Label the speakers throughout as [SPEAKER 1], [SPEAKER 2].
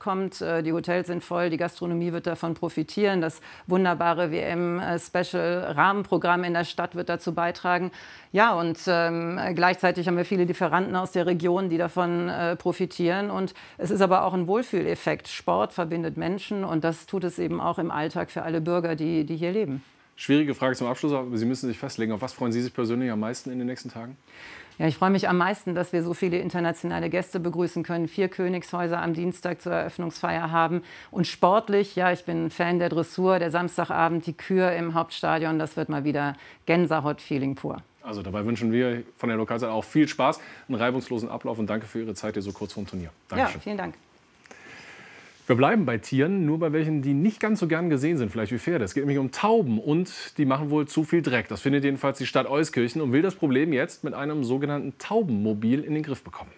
[SPEAKER 1] kommt. Die Hotels sind voll, die Gastronomie wird davon profitieren. Das wunderbare WM-Special-Rahmenprogramm in der Stadt wird dazu beitragen. Ja, und gleichzeitig haben wir viele Lieferanten aus der Region, die davon profitieren. Und es ist aber auch ein Wohlfühleffekt. Sport verbindet Menschen und das tut es eben auch im Alltag für alle Bürger, die hier leben.
[SPEAKER 2] Schwierige Frage zum Abschluss, aber Sie müssen sich festlegen. Auf was freuen Sie sich persönlich am meisten in den nächsten Tagen?
[SPEAKER 1] Ja, ich freue mich am meisten, dass wir so viele internationale Gäste begrüßen können. 4 Königshäuser am Dienstag zur Eröffnungsfeier haben. Und sportlich, ja, ich bin Fan der Dressur, der Samstagabend, die Kür im Hauptstadion, das wird mal wieder Gänsehaut-Feeling pur.
[SPEAKER 2] Also dabei wünschen wir von der Lokalzeit auch viel Spaß, einen reibungslosen Ablauf und danke für Ihre Zeit hier so kurz vorm Turnier. Dankeschön.
[SPEAKER 1] Ja, vielen Dank.
[SPEAKER 2] Wir bleiben bei Tieren, nur bei welchen, die nicht ganz so gern gesehen sind, vielleicht wie Pferde. Es geht nämlich um Tauben und die machen wohl zu viel Dreck. Das findet jedenfalls die Stadt Euskirchen und will das Problem jetzt mit einem sogenannten Taubenmobil in den Griff bekommen.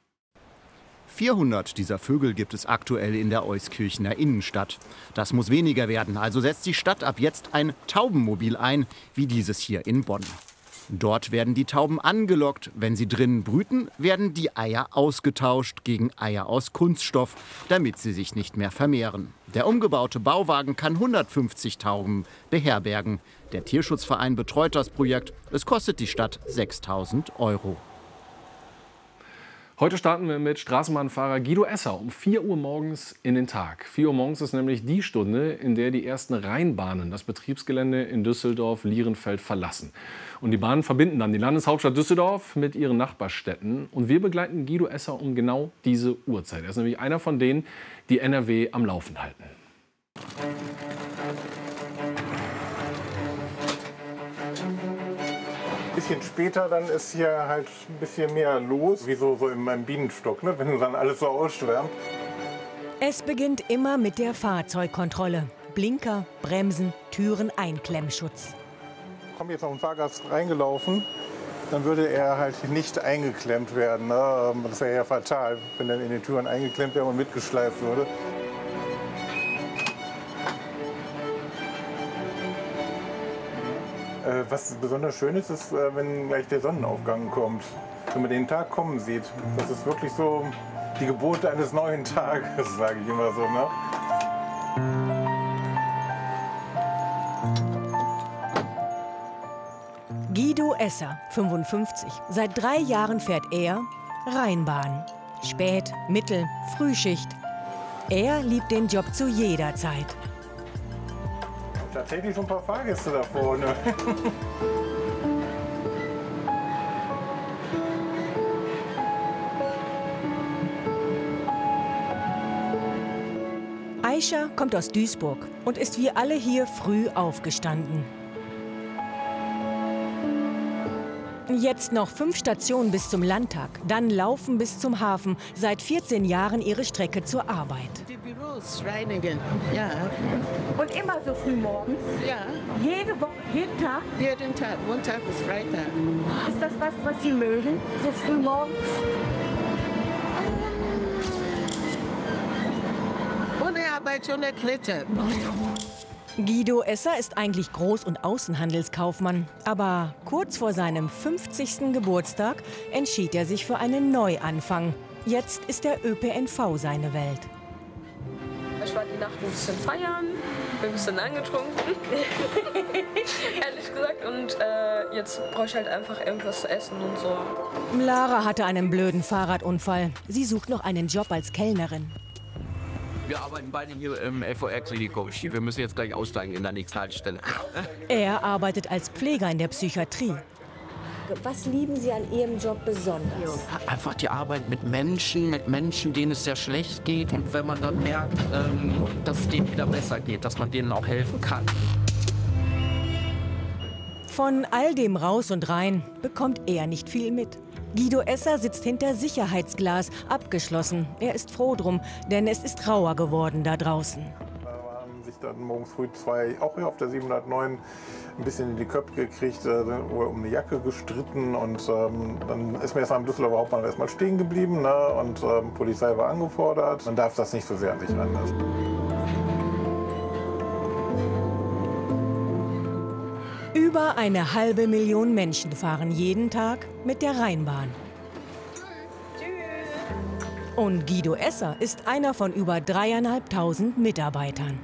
[SPEAKER 3] 400 dieser Vögel gibt es aktuell in der Euskirchener Innenstadt. Das muss weniger werden, also setzt die Stadt ab jetzt ein Taubenmobil ein, wie dieses hier in Bonn. Dort werden die Tauben angelockt. Wenn sie drinnen brüten, werden die Eier ausgetauscht gegen Eier aus Kunststoff, damit sie sich nicht mehr vermehren. Der umgebaute Bauwagen kann 150 Tauben beherbergen. Der Tierschutzverein betreut das Projekt. Es kostet die Stadt 6.000 €.
[SPEAKER 2] Heute starten wir mit Straßenbahnfahrer Guido Esser um 4 Uhr morgens in den Tag. 4 Uhr morgens ist nämlich die Stunde, in der die ersten Rheinbahnen das Betriebsgelände in Düsseldorf-Lierenfeld verlassen. Und die Bahnen verbinden dann die Landeshauptstadt Düsseldorf mit ihren Nachbarstädten. Und wir begleiten Guido Esser um genau diese Uhrzeit. Er ist nämlich einer von denen, die NRW am Laufen halten.
[SPEAKER 4] Ein bisschen später, dann ist hier halt ein bisschen mehr los, wie so in meinem Bienenstock, ne? Wenn dann alles so ausschwärmt.
[SPEAKER 5] Es beginnt immer mit der Fahrzeugkontrolle. Blinker, Bremsen, Türen, Einklemmschutz.
[SPEAKER 4] Kommt jetzt noch ein Fahrgast reingelaufen, dann würde er halt nicht eingeklemmt werden. Ne? Das wäre ja fatal, wenn er in den Türen eingeklemmt wäre und mitgeschleift würde. Was besonders schön ist, ist, wenn gleich der Sonnenaufgang kommt. Wenn man den Tag kommen sieht. Das ist wirklich so die Geburt eines neuen Tages, sage ich immer so. Ne?
[SPEAKER 5] Guido Esser, 55. Seit 3 Jahren fährt er Rheinbahn. Spät-, Mittel-, Frühschicht. Er liebt den Job zu jeder Zeit.
[SPEAKER 4] Tatsächlich schon ein paar Fahrgäste da vorne.
[SPEAKER 5] Aisha kommt aus Duisburg und ist wie alle hier früh aufgestanden. Jetzt noch 5 Stationen bis zum Landtag, dann laufen bis zum Hafen. Seit 14 Jahren ihre Strecke zur Arbeit.
[SPEAKER 6] Die Büros reinigen, ja.
[SPEAKER 7] Und immer so früh morgens?
[SPEAKER 6] Ja.
[SPEAKER 7] Jede Woche, jeden Tag?
[SPEAKER 6] Jeden Tag, Montag bis Freitag.
[SPEAKER 7] Ist das was Sie mögen, so früh morgens?
[SPEAKER 6] Ohne Arbeit, ohne Knete.
[SPEAKER 5] Guido Esser ist eigentlich Groß- und Außenhandelskaufmann. Aber kurz vor seinem 50. Geburtstag entschied er sich für einen Neuanfang. Jetzt ist der ÖPNV seine Welt.
[SPEAKER 8] Ich war die Nacht ein bisschen feiern, bin ein bisschen angetrunken, ehrlich gesagt. Und jetzt brauche ich halt einfach irgendwas zu essen und so.
[SPEAKER 5] Lara hatte einen blöden Fahrradunfall. Sie sucht noch einen Job als Kellnerin.
[SPEAKER 9] Wir arbeiten beide hier im LVR-Klinikum. Wir müssen jetzt gleich aussteigen in der nächsten Haltestelle.
[SPEAKER 5] Er arbeitet als Pfleger in der Psychiatrie.
[SPEAKER 7] Was lieben Sie an Ihrem Job besonders?
[SPEAKER 9] Einfach die Arbeit mit Menschen, denen es sehr schlecht geht. Und wenn man dann merkt, dass es denen wieder besser geht, dass man denen auch helfen kann.
[SPEAKER 5] Von all dem Raus und Rein bekommt er nicht viel mit. Guido Esser sitzt hinter Sicherheitsglas, abgeschlossen. Er ist froh drum, denn es ist rauer geworden da draußen.
[SPEAKER 4] Da haben sich dann morgens früh 2, auch hier auf der 709, ein bisschen in die Köpfe gekriegt, um eine Jacke gestritten. Und dann ist mir erst am Düsseldorfer Hauptbahnhof erstmal stehen geblieben, ne? Und Polizei war angefordert. Man darf das nicht so sehr an sich ranlassen.
[SPEAKER 5] Über 1,5 Million Menschen fahren jeden Tag mit der Rheinbahn. Und Guido Esser ist einer von über 3.500 Mitarbeitern.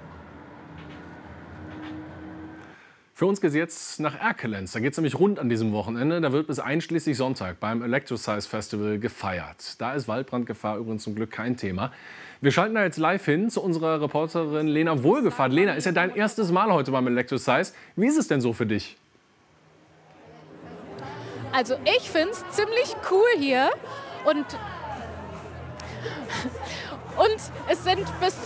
[SPEAKER 2] Für uns geht es jetzt nach Erkelenz. Da geht es nämlich rund an diesem Wochenende. Da wird bis einschließlich Sonntag beim Electrosize Festival gefeiert. Da ist Waldbrandgefahr übrigens zum Glück kein Thema. Wir schalten da jetzt live hin zu unserer Reporterin Lena Wohlgefahrt. Lena, ist ja dein erstes Mal heute beim Electrosize. Wie ist es denn so für dich?
[SPEAKER 10] Also ich finde es ziemlich cool hier und es sind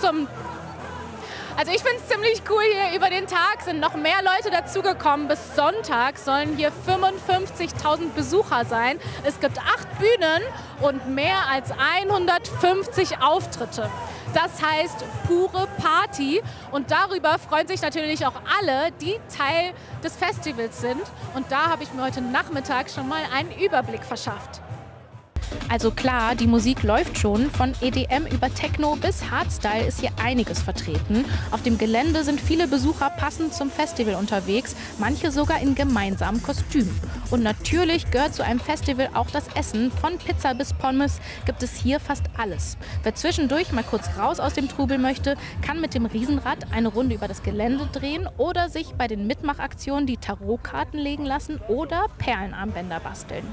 [SPEAKER 10] Also ich finde es ziemlich cool hier. Über den Tag sind noch mehr Leute dazugekommen. Bis Sonntag sollen hier 55.000 Besucher sein. Es gibt 8 Bühnen und mehr als 150 Auftritte. Das heißt pure Party. Und darüber freuen sich natürlich auch alle, die Teil des Festivals sind. Und da habe ich mir heute Nachmittag schon mal einen Überblick verschafft. Also klar, die Musik läuft schon. Von EDM über Techno bis Hardstyle ist hier einiges vertreten. Auf dem Gelände sind viele Besucher passend zum Festival unterwegs, manche sogar in gemeinsamen Kostümen. Und natürlich gehört zu einem Festival auch das Essen. Von Pizza bis Pommes gibt es hier fast alles. Wer zwischendurch mal kurz raus aus dem Trubel möchte, kann mit dem Riesenrad eine Runde über das Gelände drehen oder sich bei den Mitmachaktionen die Tarotkarten legen lassen oder Perlenarmbänder basteln.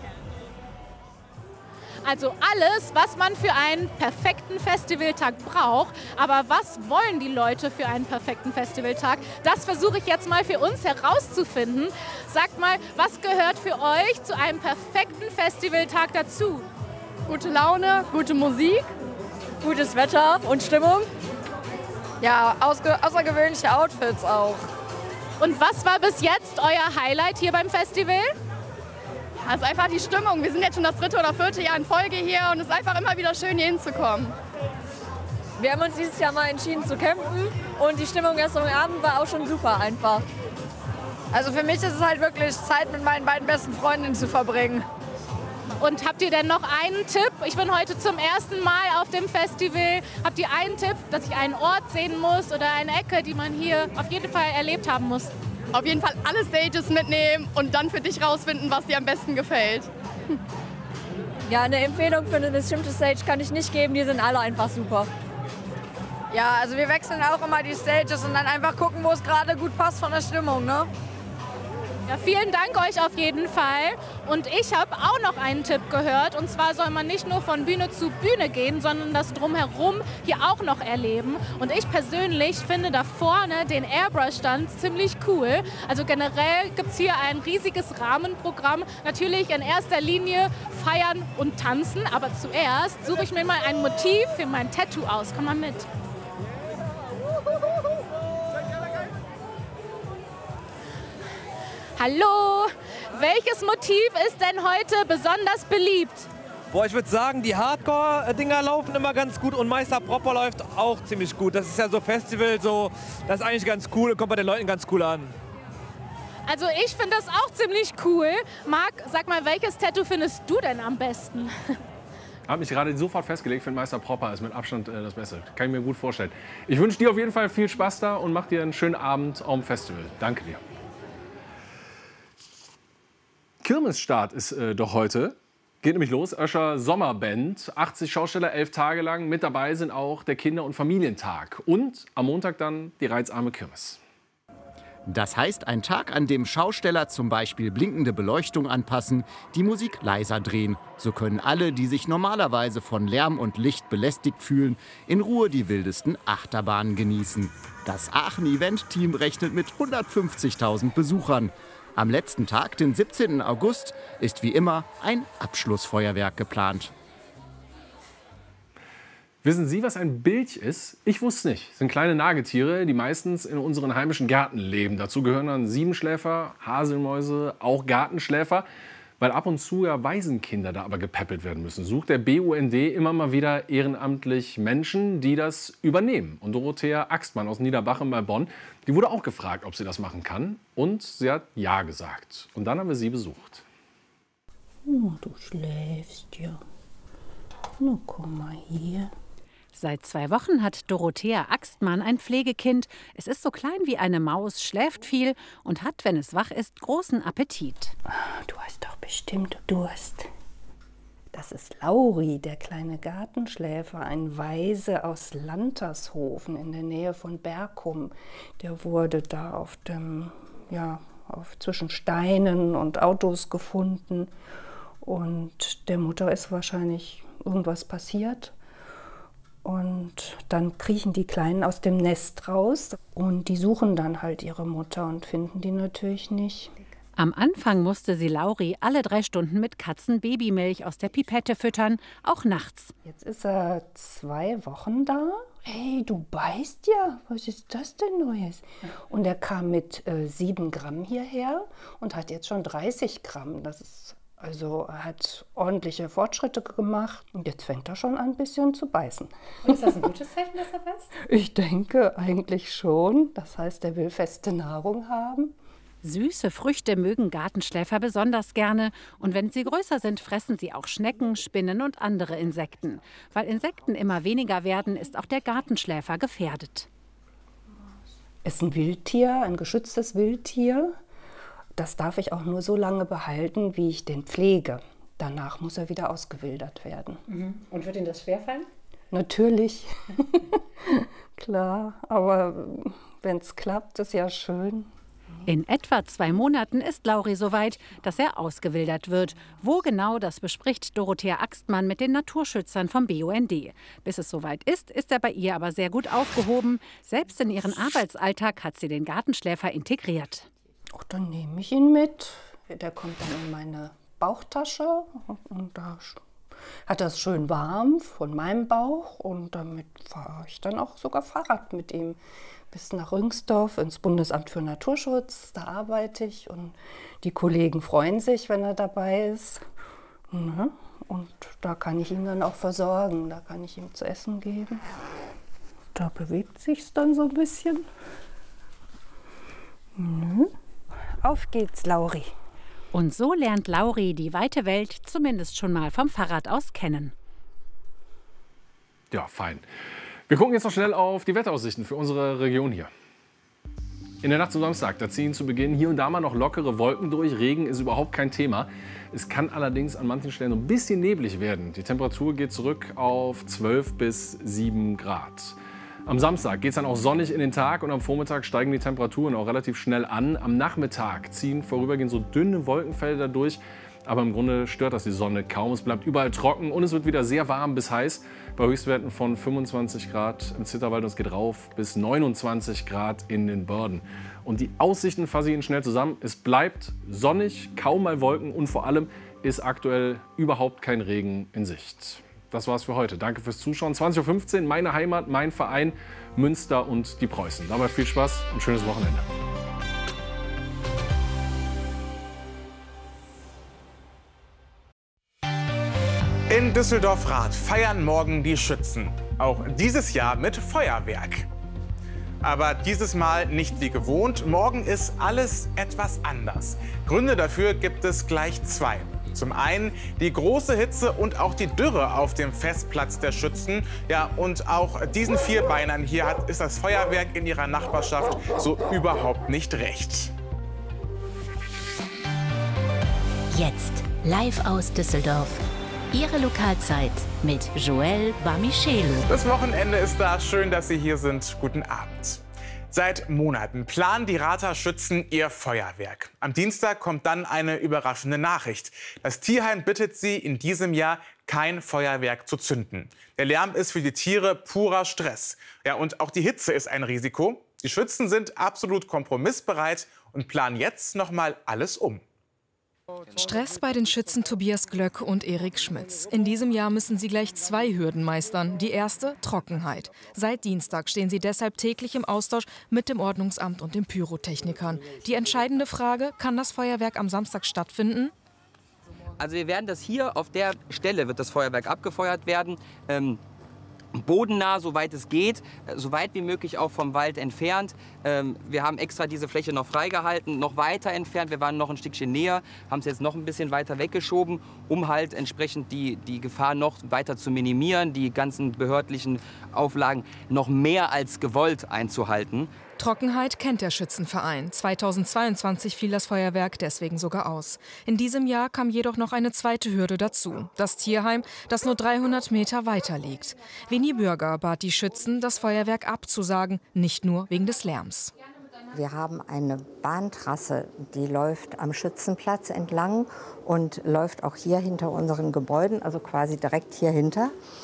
[SPEAKER 10] Also alles, was man für einen perfekten Festivaltag braucht. Aber was wollen die Leute für einen perfekten Festivaltag? Das versuche ich jetzt mal für uns herauszufinden. Sagt mal, was gehört für euch zu einem perfekten Festivaltag dazu?
[SPEAKER 11] Gute Laune, gute Musik, gutes Wetter und Stimmung. Ja, außergewöhnliche Outfits auch.
[SPEAKER 10] Und was war bis jetzt euer Highlight hier beim Festival?
[SPEAKER 11] Also einfach die Stimmung. Wir sind jetzt schon das 3. oder 4. Jahr in Folge hier und es ist einfach immer wieder schön, hier hinzukommen.
[SPEAKER 12] Wir haben uns dieses Jahr mal entschieden zu campen und die Stimmung gestern Abend war auch schon super einfach.
[SPEAKER 11] Also für mich ist es halt wirklich Zeit mit meinen beiden besten Freundinnen zu verbringen.
[SPEAKER 10] Und habt ihr denn noch einen Tipp? Ich bin heute zum ersten Mal auf dem Festival. Habt ihr einen Tipp, dass ich einen Ort sehen muss oder eine Ecke, die man hier auf jeden Fall erlebt haben muss?
[SPEAKER 11] Auf jeden Fall alle Stages mitnehmen und dann für dich rausfinden, was dir am besten gefällt.
[SPEAKER 12] Ja, eine Empfehlung für eine bestimmte Stage kann ich nicht geben, die sind alle einfach super.
[SPEAKER 11] Ja, also wir wechseln auch immer die Stages und dann einfach gucken, wo es gerade gut passt von der Stimmung, ne?
[SPEAKER 10] Ja, vielen Dank euch auf jeden Fall. Und ich habe auch noch einen Tipp gehört. Und zwar soll man nicht nur von Bühne zu Bühne gehen, sondern das Drumherum hier auch noch erleben. Und ich persönlich finde da vorne den Airbrush-Stand ziemlich cool. Also generell gibt es hier ein riesiges Rahmenprogramm. Natürlich in erster Linie feiern und tanzen. Aber zuerst suche ich mir mal ein Motiv für mein Tattoo aus. Komm mal mit. Hallo, welches Motiv ist denn heute besonders beliebt?
[SPEAKER 13] Boah, ich würde sagen, die Hardcore-Dinger laufen immer ganz gut und Meister Propper läuft auch ziemlich gut. Das ist ja so Festival, so, das ist eigentlich ganz cool und kommt bei den Leuten ganz cool an.
[SPEAKER 10] Also ich finde das auch ziemlich cool. Marc, sag mal, welches Tattoo findest du denn am besten?
[SPEAKER 2] Ich habe mich gerade sofort festgelegt, für Meister Propper ist mit Abstand das Beste. Kann ich mir gut vorstellen. Ich wünsche dir auf jeden Fall viel Spaß da und mach dir einen schönen Abend am Festival. Danke dir. Kirmesstart ist doch heute. Geht nämlich los. Öscher Sommerband. 80 Schausteller, 11 Tage lang. Mit dabei sind auch der Kinder- und Familientag. Und am Montag dann die reizarme Kirmes.
[SPEAKER 3] Das heißt, ein Tag, an dem Schausteller zum Beispiel blinkende Beleuchtung anpassen, die Musik leiser drehen. So können alle, die sich normalerweise von Lärm und Licht belästigt fühlen, in Ruhe die wildesten Achterbahnen genießen. Das Aachen-Event-Team rechnet mit 150.000 Besuchern. Am letzten Tag, den 17. August, ist wie immer ein Abschlussfeuerwerk geplant.
[SPEAKER 2] Wissen Sie, was ein Bilch ist? Ich wusste es nicht. Das sind kleine Nagetiere, die meistens in unseren heimischen Gärten leben. Dazu gehören dann Siebenschläfer, Haselmäuse, auch Gartenschläfer. Weil ab und zu ja Waisenkinder da aber gepäppelt werden müssen, sucht der BUND immer mal wieder ehrenamtlich Menschen, die das übernehmen. Und Dorothea Axtmann aus Niederbachem bei Bonn, die wurde auch gefragt, ob sie das machen kann. Und sie hat ja gesagt. Und dann haben wir sie besucht.
[SPEAKER 14] Oh, du schläfst ja. Na, komm mal hier.
[SPEAKER 15] Seit 2 Wochen hat Dorothea Axtmann ein Pflegekind. Es ist so klein wie eine Maus, schläft viel und hat, wenn es wach ist, großen Appetit.
[SPEAKER 14] Du hast doch bestimmt Durst. Das ist Lauri, der kleine Gartenschläfer, ein Waise aus Lantershofen in der Nähe von Berkum. Der wurde da auf dem, zwischen Steinen und Autos gefunden. Und der Mutter ist wahrscheinlich irgendwas passiert. Und dann kriechen die Kleinen aus dem Nest raus und die suchen dann halt ihre Mutter und finden die natürlich nicht.
[SPEAKER 15] Am Anfang musste sie Lauri alle 3 Stunden mit Katzenbabymilch aus der Pipette füttern, auch nachts.
[SPEAKER 14] Jetzt ist er 2 Wochen da. Hey, du beißt ja. Was ist das denn Neues? Und er kam mit 7 Gramm hierher und hat jetzt schon 30 Gramm. Also er hat ordentliche Fortschritte gemacht und jetzt fängt er schon an, ein bisschen zu beißen.
[SPEAKER 1] Und ist das ein gutes Zeichen, dass er beißt?
[SPEAKER 14] Ich denke eigentlich schon. Das heißt, er will feste Nahrung haben.
[SPEAKER 15] Süße Früchte mögen Gartenschläfer besonders gerne. Und wenn sie größer sind, fressen sie auch Schnecken, Spinnen und andere Insekten. Weil Insekten immer weniger werden, ist auch der Gartenschläfer gefährdet.
[SPEAKER 14] Es ist ein Wildtier, ein geschütztes Wildtier. Das darf ich auch nur so lange behalten, wie ich den pflege. Danach muss er wieder ausgewildert werden.
[SPEAKER 1] Und wird Ihnen das schwerfallen?
[SPEAKER 14] Natürlich. Klar, aber wenn es klappt, ist ja schön.
[SPEAKER 15] In etwa 2 Monaten ist Lauri soweit, dass er ausgewildert wird. Wo genau, das bespricht Dorothea Axtmann mit den Naturschützern vom BUND. Bis es soweit ist, ist er bei ihr aber sehr gut aufgehoben. Selbst in ihren Arbeitsalltag hat sie den Gartenschläfer integriert.
[SPEAKER 14] Ach, dann nehme ich ihn mit. Der kommt dann in meine Bauchtasche und da hat er es schön warm von meinem Bauch und damit fahre ich dann auch sogar Fahrrad mit ihm bis nach Rüngsdorf ins Bundesamt für Naturschutz. Da arbeite ich und die Kollegen freuen sich, wenn er dabei ist. Und da kann ich ihn dann auch versorgen, da kann ich ihm zu essen geben. Da bewegt sich's dann so ein bisschen. Auf geht's, Lauri.
[SPEAKER 15] Und so lernt Lauri die weite Welt zumindest schon mal vom Fahrrad aus kennen.
[SPEAKER 2] Ja, fein. Wir gucken jetzt noch schnell auf die Wetteraussichten für unsere Region hier. In der Nacht zum Samstag, da ziehen zu Beginn hier und da mal noch lockere Wolken durch. Regen ist überhaupt kein Thema. Es kann allerdings an manchen Stellen ein bisschen neblig werden. Die Temperatur geht zurück auf 12 bis 7 Grad. Am Samstag geht es dann auch sonnig in den Tag und am Vormittag steigen die Temperaturen auch relativ schnell an. Am Nachmittag ziehen vorübergehend so dünne Wolkenfelder durch, aber im Grunde stört das die Sonne kaum. Es bleibt überall trocken und es wird wieder sehr warm bis heiß bei Höchstwerten von 25 Grad im Zitterwald und es geht rauf bis 29 Grad in den Börden. Und die Aussichten fasse ich Ihnen schnell zusammen. Es bleibt sonnig, kaum mal Wolken und vor allem ist aktuell überhaupt kein Regen in Sicht. Das war's für heute. Danke fürs Zuschauen. 20:15 Uhr, meine Heimat, mein Verein, Münster und die Preußen. Dabei viel Spaß und schönes Wochenende.
[SPEAKER 16] In Düsseldorf-Rath feiern morgen die Schützen. Auch dieses Jahr mit Feuerwerk. Aber dieses Mal nicht wie gewohnt. Morgen ist alles etwas anders. Gründe dafür gibt es gleich 2. Zum einen die große Hitze und auch die Dürre auf dem Festplatz der Schützen. Ja, und auch diesen Vierbeinern hier ist das Feuerwerk in ihrer Nachbarschaft so überhaupt nicht recht.
[SPEAKER 17] Jetzt live aus Düsseldorf. Ihre Lokalzeit mit Joël Bamichelu.
[SPEAKER 16] Das Wochenende ist da. Schön, dass Sie hier sind. Guten Abend. Seit Monaten planen die Rather Schützen ihr Feuerwerk. Am Dienstag kommt dann eine überraschende Nachricht. Das Tierheim bittet sie, in diesem Jahr kein Feuerwerk zu zünden. Der Lärm ist für die Tiere purer Stress. Ja, und auch die Hitze ist ein Risiko. Die Schützen sind absolut kompromissbereit und planen jetzt noch mal alles um.
[SPEAKER 18] Stress bei den Schützen Tobias Glöck und Erik Schmitz. In diesem Jahr müssen sie gleich 2 Hürden meistern. Die erste, Trockenheit. Seit Dienstag stehen sie deshalb täglich im Austausch mit dem Ordnungsamt und den Pyrotechnikern. Die entscheidende Frage, kann das Feuerwerk am Samstag stattfinden?
[SPEAKER 19] Also wir werden das hier, auf der Stelle wird das Feuerwerk abgefeuert werden. Bodennah, soweit es geht, so weit wie möglich auch vom Wald entfernt. Wir haben extra diese Fläche noch freigehalten, noch weiter entfernt. Wir waren noch ein Stückchen näher, haben es jetzt noch ein bisschen weiter weggeschoben. um halt entsprechend die Gefahr noch weiter zu minimieren, die ganzen behördlichen Auflagen noch mehr als gewollt einzuhalten.
[SPEAKER 18] Trockenheit kennt der Schützenverein. 2022 fiel das Feuerwerk deswegen sogar aus. In diesem Jahr kam jedoch noch eine zweite Hürde dazu. Das Tierheim, das nur 300 Meter weiter liegt. Winnie Bürger bat die Schützen, das Feuerwerk abzusagen, nicht nur wegen des Lärms.
[SPEAKER 20] Wir haben eine Bahntrasse, die läuft am Schützenplatz entlang und läuft auch hier hinter unseren Gebäuden, also quasi direkt hier hinter.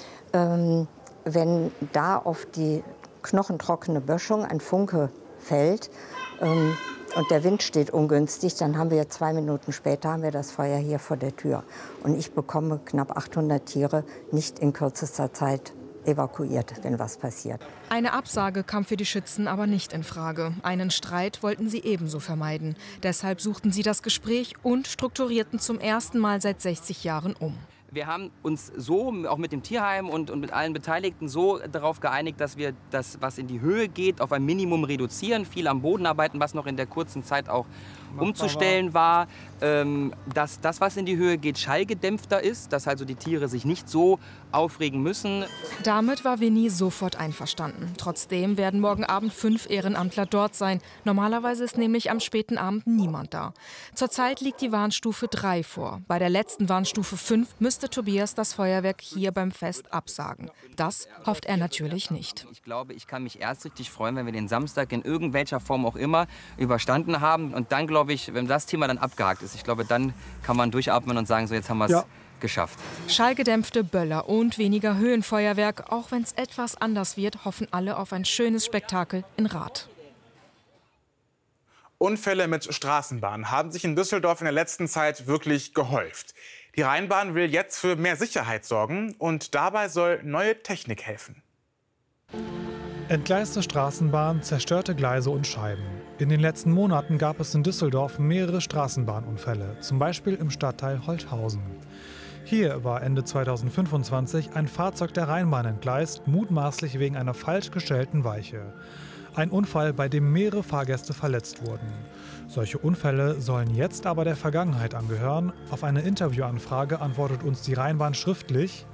[SPEAKER 20] Wenn da auf die knochentrockene Böschung ein Funke fällt und der Wind steht ungünstig, dann haben wir 2 Minuten später haben wir das Feuer hier vor der Tür. Und ich bekomme knapp 800 Tiere nicht in kürzester Zeit evakuiert, wenn was passiert.
[SPEAKER 18] Eine Absage kam für die Schützen aber nicht in Frage. Einen Streit wollten sie ebenso vermeiden. Deshalb suchten sie das Gespräch und strukturierten zum ersten Mal seit 60 Jahren um.
[SPEAKER 19] Wir haben uns so, auch mit dem Tierheim und mit allen Beteiligten, so darauf geeinigt, dass wir das, was in die Höhe geht, auf ein Minimum reduzieren. Viel am Boden arbeiten, was noch in der kurzen Zeit auch umzustellen war. Dass das, was in die Höhe geht, schallgedämpfter ist, dass also die Tiere sich nicht so aufregen müssen.
[SPEAKER 18] Damit war Winnie sofort einverstanden. Trotzdem werden morgen Abend 5 Ehrenamtler dort sein. Normalerweise ist nämlich am späten Abend niemand da. Zurzeit liegt die Warnstufe 3 vor. Bei der letzten Warnstufe 5 müsste Tobias das Feuerwerk hier beim Fest absagen. Das hofft er natürlich nicht.
[SPEAKER 19] Ich glaube, ich kann mich erst richtig freuen, wenn wir den Samstag in irgendwelcher Form auch immer überstanden haben. Und dann, glaube ich, wenn das Thema dann abgehakt ist, ich glaube, dann kann man durchatmen und sagen, so jetzt haben wir es geschafft.
[SPEAKER 18] Schallgedämpfte Böller und weniger Höhenfeuerwerk. Auch wenn es etwas anders wird, hoffen alle auf ein schönes Spektakel in Rath.
[SPEAKER 16] Unfälle mit Straßenbahnen haben sich in Düsseldorf in der letzten Zeit wirklich gehäuft. Die Rheinbahn will jetzt für mehr Sicherheit sorgen und dabei soll neue Technik helfen.
[SPEAKER 21] Entgleiste Straßenbahn, zerstörte Gleise und Scheiben. In den letzten Monaten gab es in Düsseldorf mehrere Straßenbahnunfälle, zum Beispiel im Stadtteil Holthausen. Hier war Ende 2025 ein Fahrzeug der Rheinbahn entgleist, mutmaßlich wegen einer falsch gestellten Weiche. Ein Unfall, bei dem mehrere Fahrgäste verletzt wurden. Solche Unfälle sollen jetzt aber der Vergangenheit angehören. Auf eine Interviewanfrage antwortet uns die Rheinbahn schriftlich: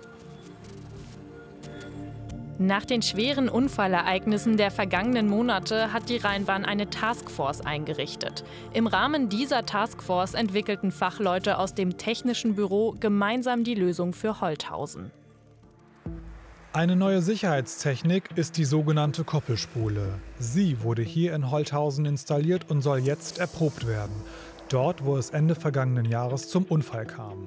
[SPEAKER 22] Nach den schweren Unfallereignissen der vergangenen Monate hat die Rheinbahn eine Taskforce eingerichtet. Im Rahmen dieser Taskforce entwickelten Fachleute aus dem Technischen Büro gemeinsam die Lösung für Holthausen.
[SPEAKER 21] Eine neue Sicherheitstechnik ist die sogenannte Koppelspule. Sie wurde hier in Holthausen installiert und soll jetzt erprobt werden. Dort, wo es Ende vergangenen Jahres zum Unfall kam.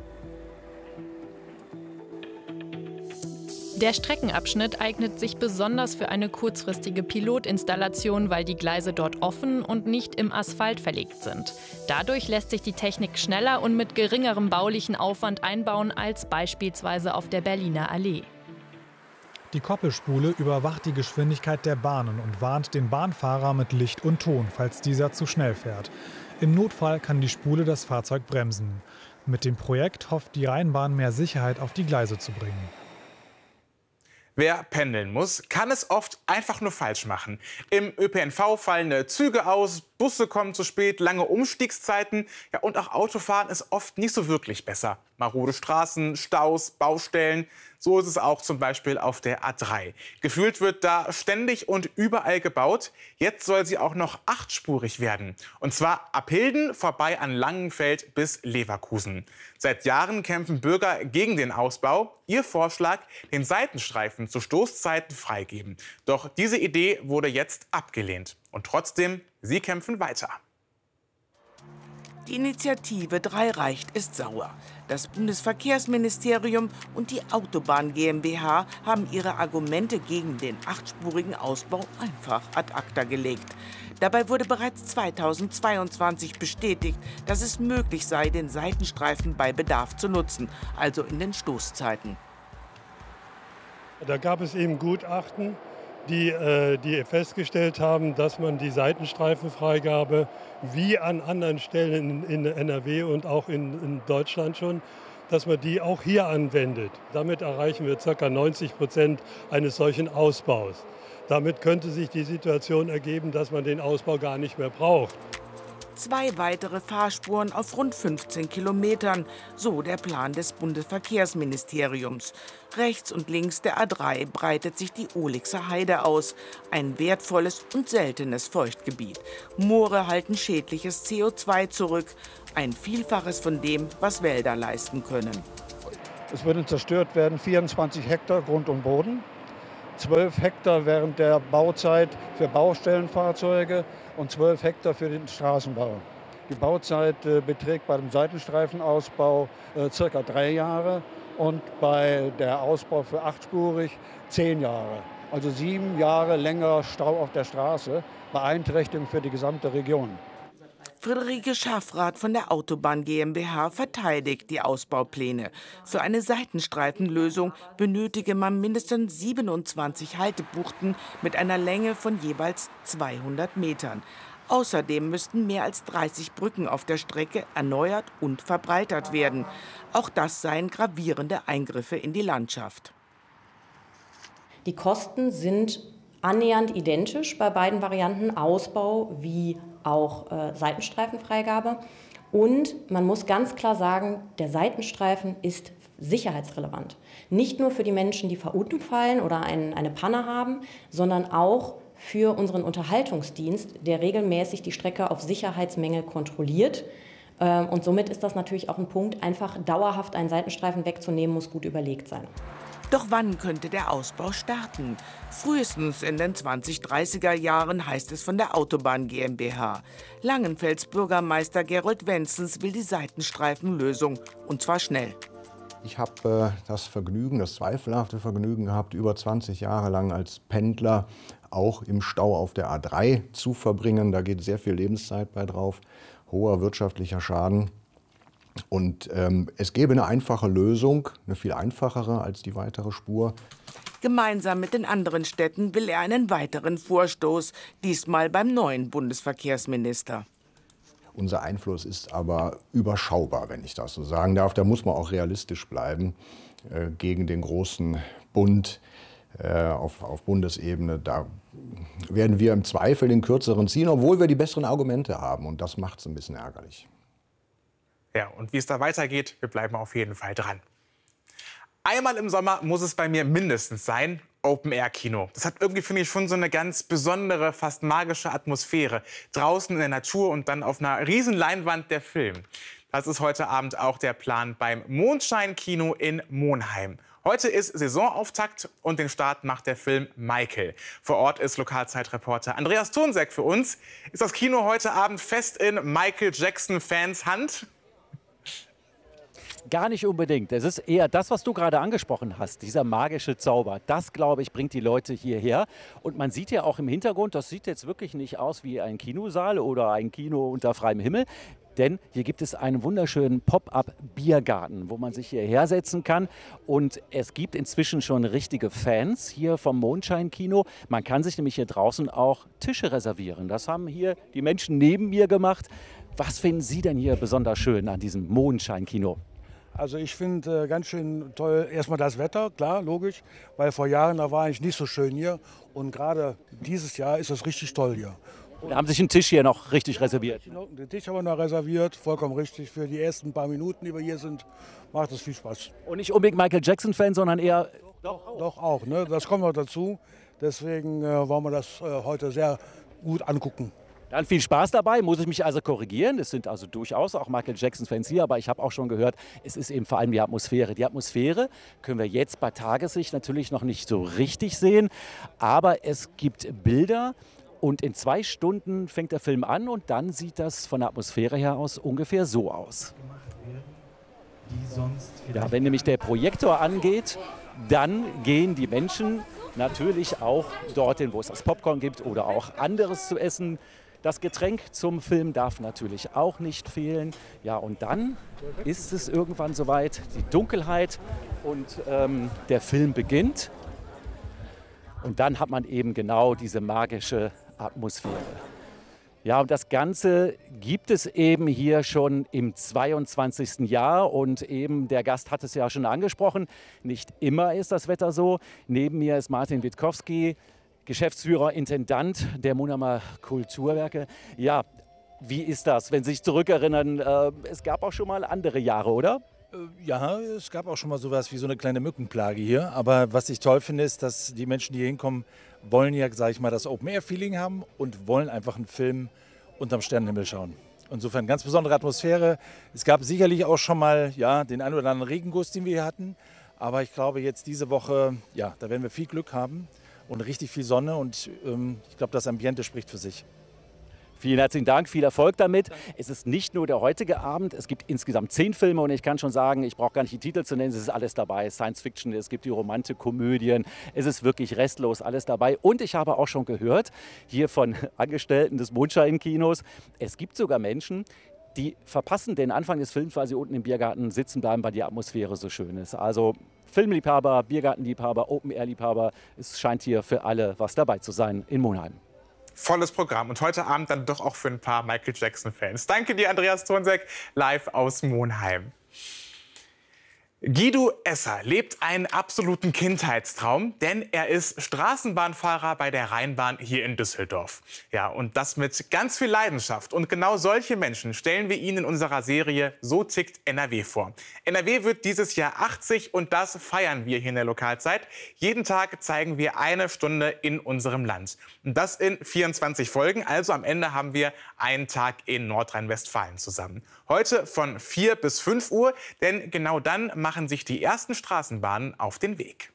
[SPEAKER 22] Der Streckenabschnitt eignet sich besonders für eine kurzfristige Pilotinstallation, weil die Gleise dort offen und nicht im Asphalt verlegt sind. Dadurch lässt sich die Technik schneller und mit geringerem baulichen Aufwand einbauen als beispielsweise auf der Berliner Allee.
[SPEAKER 21] Die Koppelspule überwacht die Geschwindigkeit der Bahnen und warnt den Bahnfahrer mit Licht und Ton, falls dieser zu schnell fährt. Im Notfall kann die Spule das Fahrzeug bremsen. Mit dem Projekt hofft die Rheinbahn, mehr Sicherheit auf die Gleise zu bringen.
[SPEAKER 16] Wer pendeln muss, kann es oft einfach nur falsch machen. Im ÖPNV fallen Züge aus, Busse kommen zu spät, lange Umstiegszeiten. Ja, und auch Autofahren ist oft nicht so wirklich besser. Marode Straßen, Staus, Baustellen. So ist es auch zum Beispiel auf der A3. Gefühlt wird da ständig und überall gebaut. Jetzt soll sie auch noch 8-spurig werden. Und zwar ab Hilden vorbei an Langenfeld bis Leverkusen. Seit Jahren kämpfen Bürger gegen den Ausbau. Ihr Vorschlag: den Seitenstreifen zu Stoßzeiten freigeben. Doch diese Idee wurde jetzt abgelehnt. Und trotzdem, sie kämpfen weiter.
[SPEAKER 23] Die Initiative 3 reicht ist sauer. Das Bundesverkehrsministerium und die Autobahn GmbH haben ihre Argumente gegen den 8-spurigen Ausbau einfach ad acta gelegt. Dabei wurde bereits 2022 bestätigt, dass es möglich sei, den Seitenstreifen bei Bedarf zu nutzen, also in den Stoßzeiten.
[SPEAKER 24] Da gab es eben Gutachten, die festgestellt haben, dass man die Seitenstreifenfreigabe wie an anderen Stellen in NRW und auch in Deutschland schon, dass man die auch hier anwendet. Damit erreichen wir ca. 90% eines solchen Ausbaus. Damit könnte sich die Situation ergeben, dass man den Ausbau gar nicht mehr braucht.
[SPEAKER 23] 2 weitere Fahrspuren auf rund 15 Kilometern, so der Plan des Bundesverkehrsministeriums. Rechts und links der A3 breitet sich die Ohlixer Heide aus, ein wertvolles und seltenes Feuchtgebiet. Moore halten schädliches CO2 zurück, ein Vielfaches von dem, was Wälder leisten können.
[SPEAKER 6] Es würden zerstört werden 24 Hektar Grund und Boden, 12 Hektar während der Bauzeit für Baustellenfahrzeuge und 12 Hektar für den Straßenbau. Die Bauzeit beträgt bei dem Seitenstreifenausbau ca. 3 Jahre und bei der Ausbau für 8-spurig 10 Jahre. Also 7 Jahre länger Stau auf der Straße, Beeinträchtigung für die gesamte Region.
[SPEAKER 23] Friederike Schaffrath von der Autobahn GmbH verteidigt die Ausbaupläne. Für eine Seitenstreifenlösung benötige man mindestens 27 Haltebuchten mit einer Länge von jeweils 200 Metern. Außerdem müssten mehr als 30 Brücken auf der Strecke erneuert und verbreitert werden. Auch das seien gravierende Eingriffe in die Landschaft.
[SPEAKER 7] Die Kosten sind annähernd identisch bei beiden Varianten, Ausbau wie auch Seitenstreifenfreigabe. Und man muss ganz klar sagen, der Seitenstreifen ist sicherheitsrelevant. Nicht nur für die Menschen, die verunfallen oder eine Panne haben, sondern auch für unseren Unterhaltungsdienst, der regelmäßig die Strecke auf Sicherheitsmängel kontrolliert. Und somit ist das natürlich auch ein Punkt, einfach dauerhaft einen Seitenstreifen wegzunehmen, muss gut überlegt sein.
[SPEAKER 23] Doch wann könnte der Ausbau starten? Frühestens in den 2030er Jahren, heißt es von der Autobahn GmbH. Langenfelds Bürgermeister Gerold Wenzens will die Seitenstreifenlösung, und zwar schnell.
[SPEAKER 8] Ich habe das zweifelhafte Vergnügen gehabt, über 20 Jahre lang als Pendler auch im Stau auf der A3 zu verbringen. Da geht sehr viel Lebenszeit bei drauf, hoher wirtschaftlicher Schaden. Und es gäbe eine einfache Lösung, eine viel einfachere als die weitere Spur.
[SPEAKER 23] Gemeinsam mit den anderen Städten will er einen weiteren Vorstoß, diesmal beim neuen Bundesverkehrsminister.
[SPEAKER 8] Unser Einfluss ist aber überschaubar, wenn ich das so sagen darf. Da muss man auch realistisch bleiben gegen den großen Bund auf Bundesebene. Da werden wir im Zweifel den kürzeren ziehen, obwohl wir die besseren Argumente haben. Und das macht es ein bisschen ärgerlich.
[SPEAKER 16] Ja, und wie es da weitergeht, wir bleiben auf jeden Fall dran. Einmal im Sommer muss es bei mir mindestens sein, Open-Air-Kino. Das hat irgendwie, finde ich, schon so eine ganz besondere, fast magische Atmosphäre. Draußen in der Natur und dann auf einer riesen Leinwand der Film. Das ist heute Abend auch der Plan beim Mondschein-Kino in Monheim. Heute ist Saisonauftakt und den Start macht der Film Michael. Vor Ort ist Lokalzeitreporter Andreas Thunseck für uns. Ist das Kino heute Abend fest in Michael Jackson-Fans Hand?
[SPEAKER 9] Gar nicht unbedingt. Es ist eher das, was du gerade angesprochen hast, dieser magische Zauber. Das, glaube ich, bringt die Leute hierher. Und man sieht ja auch im Hintergrund, das sieht jetzt wirklich nicht aus wie ein Kinosaal oder ein Kino unter freiem Himmel. Denn hier gibt es einen wunderschönen Pop-up-Biergarten, wo man sich hierher setzen kann. Und es gibt inzwischen schon richtige Fans hier vom Mondschein-Kino. Man kann sich nämlich hier draußen auch Tische reservieren. Das haben hier die Menschen neben mir gemacht. Was finden Sie denn hier besonders schön an diesem Mondschein-Kino?
[SPEAKER 25] Also ich finde ganz schön toll erstmal das Wetter, klar, logisch, weil vor Jahren da war ich nicht so schön hier und gerade dieses Jahr ist es richtig toll hier.
[SPEAKER 9] Und haben sich einen Tisch hier noch richtig reserviert?
[SPEAKER 25] Den Tisch haben wir noch reserviert, vollkommen richtig. Für die ersten paar Minuten, die wir hier sind, macht es viel Spaß.
[SPEAKER 9] Und nicht unbedingt Michael Jackson-Fan, sondern eher...
[SPEAKER 25] Doch auch, ne? Das kommt noch dazu. Deswegen wollen wir das heute sehr gut angucken.
[SPEAKER 9] Dann viel Spaß dabei, muss ich mich also korrigieren. Es sind also durchaus auch Michael Jackson-Fans hier, aber ich habe auch schon gehört, es ist eben vor allem die Atmosphäre. Die Atmosphäre können wir jetzt bei Tagessicht natürlich noch nicht so richtig sehen, aber es gibt Bilder und in 2 Stunden fängt der Film an und dann sieht das von der Atmosphäre her aus ungefähr so aus. Ja, wenn nämlich der Projektor angeht, dann gehen die Menschen natürlich auch dorthin, wo es das Popcorn gibt oder auch anderes zu essen. Das Getränk zum Film darf natürlich auch nicht fehlen. Ja, und dann ist es irgendwann soweit, die Dunkelheit und der Film beginnt. Und dann hat man eben genau diese magische Atmosphäre. Ja, und das Ganze gibt es eben hier schon im 22. Jahr und eben der Gast hat es ja schon angesprochen, nicht immer ist das Wetter so. Neben mir ist Martin Witkowski, Geschäftsführer, Intendant der Monheimer Kulturwerke. Ja, Wie ist das, wenn Sie sich zurückerinnern? Es gab auch schon mal andere Jahre, oder?
[SPEAKER 4] Ja, es gab auch schon mal sowas wie so eine kleine Mückenplage hier. Aber was ich toll finde, ist, dass die Menschen, die hier hinkommen, wollen ja, sage ich mal, das Open-Air-Feeling haben und wollen einfach einen Film unterm Sternenhimmel schauen. Insofern ganz besondere Atmosphäre. Es gab sicherlich auch schon mal den einen oder anderen Regenguss, den wir hier hatten. Aber ich glaube, jetzt diese Woche, da werden wir viel Glück haben und richtig viel Sonne. Und ich glaube, das Ambiente spricht für sich.
[SPEAKER 9] Vielen herzlichen Dank, viel Erfolg damit. Es ist nicht nur der heutige Abend, es gibt insgesamt 10 Filme und ich kann schon sagen, ich brauche gar nicht die Titel zu nennen, es ist alles dabei. Science Fiction, es gibt die Romantik, Komödien, es ist wirklich restlos alles dabei. Und ich habe auch schon gehört, hier von Angestellten des Mondschein-Kinos, es gibt sogar Menschen, die verpassen den Anfang des Films, weil sie unten im Biergarten sitzen bleiben, weil die Atmosphäre so schön ist. Also Filmliebhaber, Biergartenliebhaber, Open-Air-Liebhaber, es scheint hier für alle was dabei zu sein in Monheim.
[SPEAKER 16] Volles Programm und heute Abend dann doch auch für ein paar Michael Jackson-Fans. Danke dir, Andreas Thonseck, live aus Monheim. Guido Esser lebt einen absoluten Kindheitstraum, denn er ist Straßenbahnfahrer bei der Rheinbahn hier in Düsseldorf. Ja, und das mit ganz viel Leidenschaft. Und genau solche Menschen stellen wir Ihnen in unserer Serie So tickt NRW vor. NRW wird dieses Jahr 80 und das feiern wir hier in der Lokalzeit. Jeden Tag zeigen wir eine Stunde in unserem Land. Und das in 24 Folgen, also am Ende haben wir einen Tag in Nordrhein-Westfalen zusammen. Heute von 4 bis 5 Uhr, denn genau dann machen sich die ersten Straßenbahnen auf den Weg.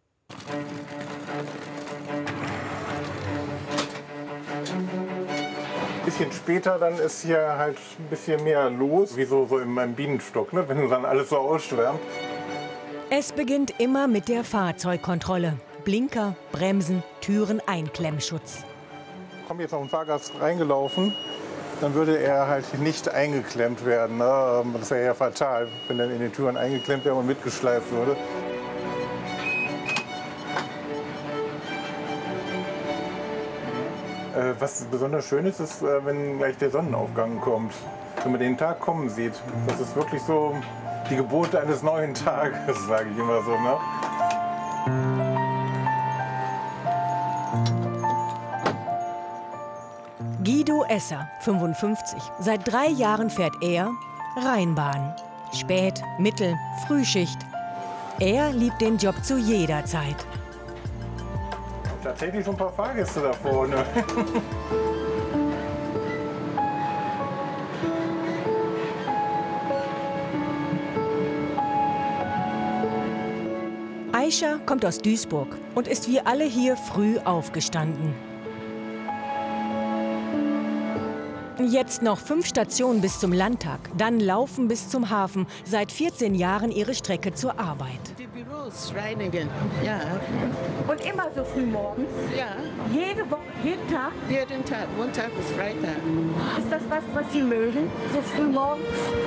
[SPEAKER 5] Ein bisschen später dann ist hier halt ein bisschen mehr los, wie so in meinem Bienenstock, ne? Wenn dann alles so ausschwärmt.
[SPEAKER 11] Es beginnt immer mit der Fahrzeugkontrolle. Blinker, Bremsen, Türen, Einklemmschutz.
[SPEAKER 5] Kommt jetzt noch ein Fahrgast reingelaufen, dann würde er halt nicht eingeklemmt werden. Ne? Das wäre ja fatal, wenn er in den Türen eingeklemmt wäre und mitgeschleift würde. Was besonders schön ist, ist, wenn gleich der Sonnenaufgang kommt. Wenn man den Tag kommen sieht. Das ist wirklich so die Geburt eines neuen Tages, sage ich immer so. Ne?
[SPEAKER 11] Guido Esser, 55. Seit 3 Jahren fährt er Rheinbahn. Spät-, Mittel-, Frühschicht. Er liebt den Job zu jeder Zeit.
[SPEAKER 5] Tatsächlich schon ein paar Fahrgäste da vorne.
[SPEAKER 11] Aisha kommt aus Duisburg und ist wie alle hier früh aufgestanden. Jetzt noch 5 Stationen bis zum Landtag, dann laufen bis zum Hafen. Seit 14 Jahren ihre Strecke zur Arbeit.
[SPEAKER 12] Die Büros reinigen, ja. Und immer so früh morgens? Ja. Jede Woche, jeden Tag? Jeden Tag, Montag bis Freitag. Ist das was Sie mögen, so früh morgens?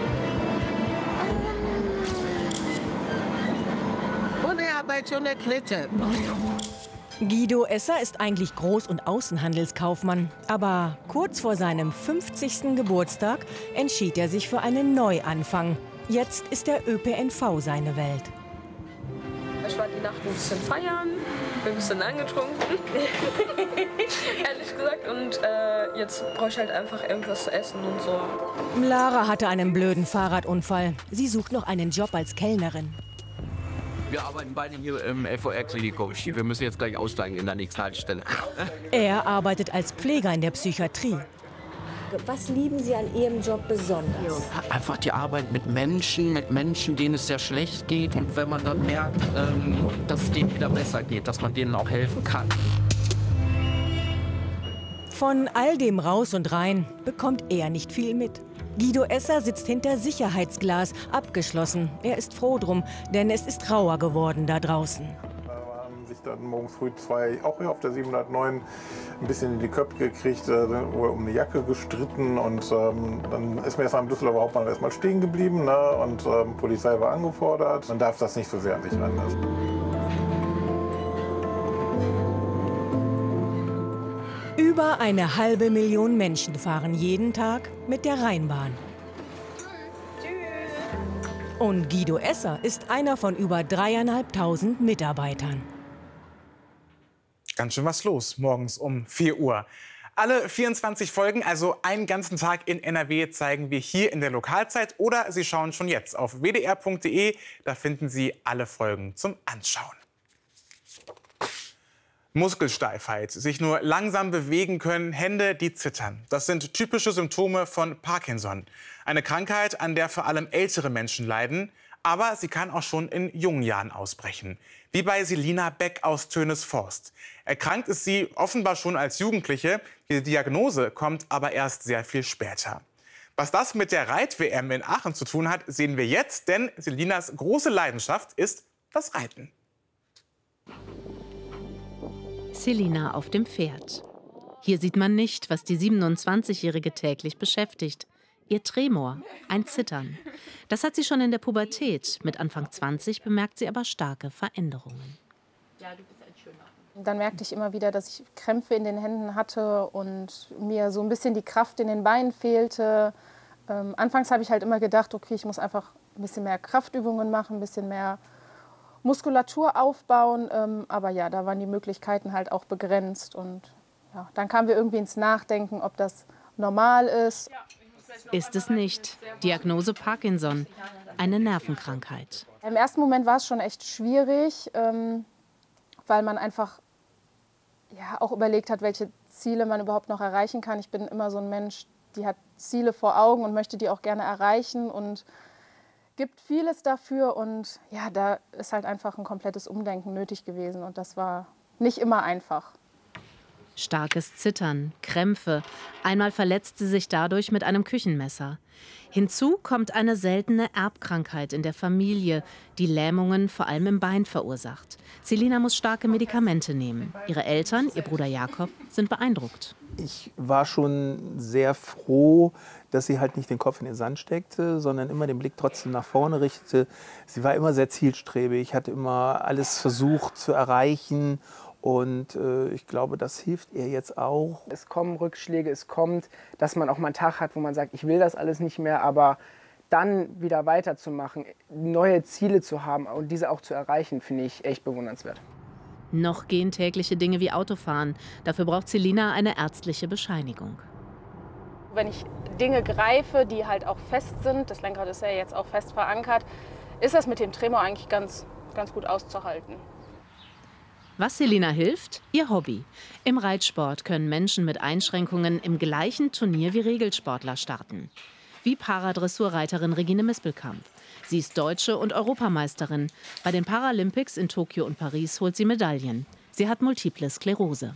[SPEAKER 12] Ohne Arbeit, ohne Knete.
[SPEAKER 11] Guido Esser ist eigentlich Groß- und Außenhandelskaufmann. Aber kurz vor seinem 50. Geburtstag entschied er sich für einen Neuanfang. Jetzt ist der ÖPNV seine Welt.
[SPEAKER 13] Ich war die Nacht ein bisschen feiern, bin ein bisschen angetrunken, ehrlich gesagt. Und jetzt brauche ich halt einfach irgendwas zu essen und so.
[SPEAKER 11] Lara hatte einen blöden Fahrradunfall. Sie sucht noch einen Job als Kellnerin.
[SPEAKER 26] Wir arbeiten beide hier im LVR-Klinikum. Wir müssen jetzt gleich aussteigen in der nächsten Haltestelle.
[SPEAKER 11] Er arbeitet als Pfleger in der Psychiatrie.
[SPEAKER 12] Was lieben Sie an Ihrem Job besonders?
[SPEAKER 26] Einfach die Arbeit mit Menschen, denen es sehr schlecht geht. Und wenn man dann merkt, dass es denen wieder besser geht, dass man denen auch helfen kann.
[SPEAKER 11] Von all dem Raus und Rein bekommt er nicht viel mit. Guido Esser sitzt hinter Sicherheitsglas, abgeschlossen. Er ist froh drum, denn es ist rauer geworden da draußen.
[SPEAKER 5] Da haben sich dann morgens früh 2, auch hier auf der 709, ein bisschen in die Köpfe gekriegt, um eine Jacke gestritten. Und dann ist mir erst am Düsseldorfer Hauptbahnhof erstmal stehen geblieben, ne? Und Polizei war angefordert. Man darf das nicht so sehr an sich ranlassen.
[SPEAKER 11] Über 500.000 Menschen fahren jeden Tag mit der Rheinbahn. Und Guido Esser ist einer von über 3.500 Mitarbeitern.
[SPEAKER 16] Ganz schön was los morgens um 4 Uhr. Alle 24 Folgen, also einen ganzen Tag in NRW, zeigen wir hier in der Lokalzeit. Oder Sie schauen schon jetzt auf wdr.de. Da finden Sie alle Folgen zum Anschauen. Muskelsteifheit, sich nur langsam bewegen können, Hände, die zittern. Das sind typische Symptome von Parkinson. Eine Krankheit, an der vor allem ältere Menschen leiden. Aber sie kann auch schon in jungen Jahren ausbrechen. Wie bei Selina Beck aus Tönesforst. Erkrankt ist sie offenbar schon als Jugendliche. Die Diagnose kommt aber erst sehr viel später. Was das mit der Reit-WM in Aachen zu tun hat, sehen wir jetzt. Denn Selinas große Leidenschaft ist das Reiten.
[SPEAKER 1] Selina auf dem Pferd. Hier sieht man nicht, was die 27-Jährige täglich beschäftigt. Ihr Tremor, ein Zittern. Das hat sie schon in der Pubertät. Mit Anfang 20 bemerkt sie aber starke Veränderungen.
[SPEAKER 2] Dann merkte ich immer wieder, dass ich Krämpfe in den Händen hatte und mir so ein bisschen die Kraft in den Beinen fehlte. Anfangs habe ich halt immer gedacht, okay, ich muss einfach ein bisschen mehr Kraftübungen machen, ein bisschen mehr Muskulatur aufbauen. Aber ja, da waren die Möglichkeiten halt auch begrenzt. Und ja, dann kamen wir irgendwie ins Nachdenken, ob das normal ist.
[SPEAKER 1] Ist es nicht. Diagnose Parkinson, eine Nervenkrankheit.
[SPEAKER 2] Im ersten Moment war es schon echt schwierig, weil man einfach ja, auch überlegt hat, welche Ziele man überhaupt noch erreichen kann. Ich bin immer so ein Mensch, die hat Ziele vor Augen und möchte die auch gerne erreichen und gibt vieles dafür. Und ja, da ist halt einfach ein komplettes Umdenken nötig gewesen und das war nicht immer einfach.
[SPEAKER 1] Starkes Zittern, Krämpfe. Einmal verletzt sie sich dadurch mit einem Küchenmesser. Hinzu kommt eine seltene Erbkrankheit in der Familie, die Lähmungen vor allem im Bein verursacht. Selina muss starke Medikamente nehmen. Ihre Eltern, ihr Bruder Jakob, sind beeindruckt.
[SPEAKER 3] Ich war schon sehr froh, dass sie halt nicht den Kopf in den Sand steckte, sondern immer den Blick trotzdem nach vorne richtete. Sie war immer sehr zielstrebig, hat immer alles versucht zu erreichen. Und ich glaube, das hilft ihr jetzt auch.
[SPEAKER 10] Es kommen Rückschläge, es kommt, dass man auch mal einen Tag hat, wo man sagt, ich will das alles nicht mehr, aber dann wieder weiterzumachen, neue Ziele zu haben und diese auch zu erreichen, finde ich echt bewundernswert.
[SPEAKER 1] Noch gehen tägliche Dinge wie Autofahren. Dafür braucht Selina eine ärztliche Bescheinigung.
[SPEAKER 2] Wenn ich Dinge greife, die halt auch fest sind, das Lenkrad ist ja jetzt auch fest verankert, ist das mit dem Tremor eigentlich ganz gut auszuhalten.
[SPEAKER 1] Was Selina hilft? Ihr Hobby. Im Reitsport können Menschen mit Einschränkungen im gleichen Turnier wie Regelsportler starten. Wie Paradressurreiterin Regine Mispelkamp. Sie ist Deutsche und Europameisterin. Bei den Paralympics in Tokio und Paris holt sie Medaillen. Sie hat Multiple Sklerose.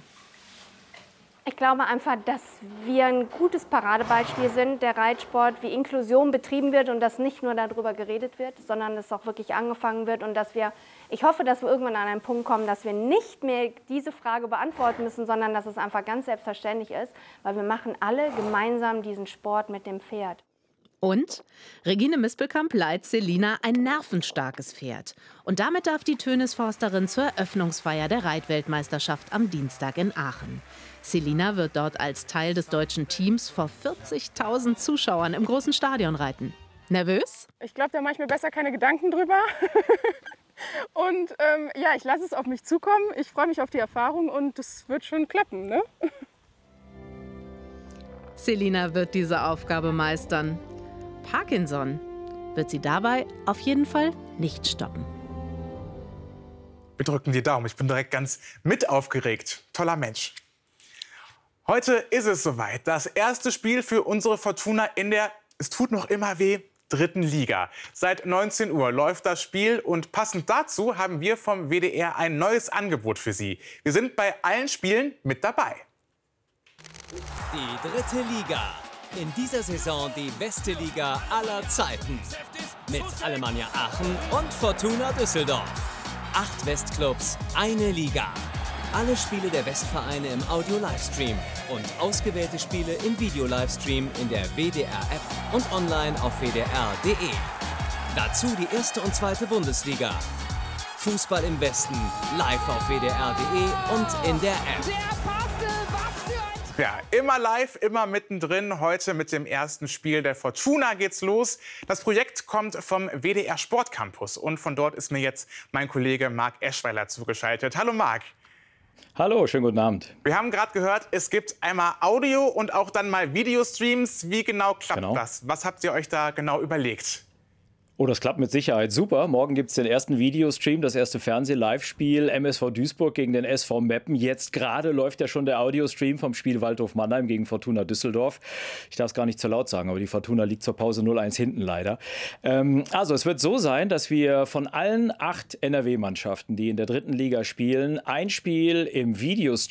[SPEAKER 14] Ich glaube einfach, dass wir ein gutes Paradebeispiel sind, der Reitsport, wie Inklusion betrieben wird und dass nicht nur darüber geredet wird, sondern dass auch wirklich angefangen wird und dass ich hoffe, dass wir irgendwann an einen Punkt kommen, dass wir nicht mehr diese Frage beantworten müssen, sondern dass es einfach ganz selbstverständlich ist, weil wir machen alle gemeinsam diesen Sport mit dem Pferd.
[SPEAKER 1] Und Regine Mispelkamp leiht Selina ein nervenstarkes Pferd. Und damit darf die Tönesforsterin zur Eröffnungsfeier der Reitweltmeisterschaft am Dienstag in Aachen. Selina wird dort als Teil des deutschen Teams vor 40.000 Zuschauern im großen Stadion reiten. Nervös?
[SPEAKER 2] Ich glaube, da mache ich mir besser keine Gedanken drüber. Und ja, ich lasse es auf mich zukommen. Ich freue mich auf die Erfahrung und das wird schon klappen, ne?
[SPEAKER 1] Selina wird diese Aufgabe meistern. Parkinson wird sie dabei auf jeden Fall nicht stoppen.
[SPEAKER 16] Wir drücken die Daumen. Ich bin direkt ganz mit aufgeregt. Toller Mensch. Heute ist es soweit. Das erste Spiel für unsere Fortuna in der, es tut noch immer weh, 3. Liga. Seit 19 Uhr läuft das Spiel und passend dazu haben wir vom WDR ein neues Angebot für Sie. Wir sind bei allen Spielen mit dabei.
[SPEAKER 15] Die 3. Liga. In dieser Saison die beste Liga aller Zeiten. Mit Alemannia Aachen und Fortuna Düsseldorf. 8 Westclubs, eine Liga. Alle Spiele der Westvereine im Audio-Livestream und ausgewählte Spiele im Video-Livestream in der WDR-App und online auf wdr.de. Dazu die 1. und 2. Bundesliga. Fußball im Westen, live auf wdr.de und in der App.
[SPEAKER 16] Ja, immer live, immer mittendrin. Heute mit dem ersten Spiel der Fortuna geht's los. Das Projekt kommt vom WDR Sportcampus und von dort ist mir jetzt mein Kollege Marc Eschweiler zugeschaltet. Hallo Marc.
[SPEAKER 17] Hallo, schönen guten Abend.
[SPEAKER 16] Wir haben gerade gehört, es gibt einmal Audio und auch dann mal Videostreams. Wie genau klappt das? Was habt ihr euch da genau überlegt?
[SPEAKER 17] Oh, das klappt mit Sicherheit super. Morgen gibt es den ersten Videostream, das erste Fernseh-Live-Spiel MSV Duisburg gegen den SV Meppen. Jetzt gerade läuft ja schon der Audiostream vom Spiel Waldhof Mannheim gegen Fortuna Düsseldorf. Ich darf es gar nicht zu laut sagen, aber die Fortuna liegt zur Pause 0-1 hinten leider. Also es wird so sein, dass wir von allen 8 NRW-Mannschaften, die in der 3. Liga spielen, ein Spiel im Videostream